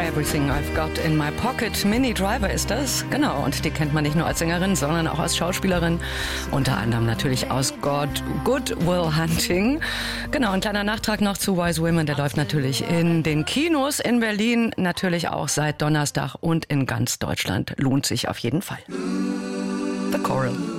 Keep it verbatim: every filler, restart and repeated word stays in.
Everything I've Got in My Pocket. Minnie Driver ist das, genau. Und die kennt man nicht nur als Sängerin, sondern auch als Schauspielerin. Unter anderem natürlich aus God, Good Will Hunting. Genau, ein kleiner Nachtrag noch zu Wise Women. Der läuft natürlich in den Kinos in Berlin. Natürlich auch seit Donnerstag und in ganz Deutschland. Lohnt sich auf jeden Fall. The Coral.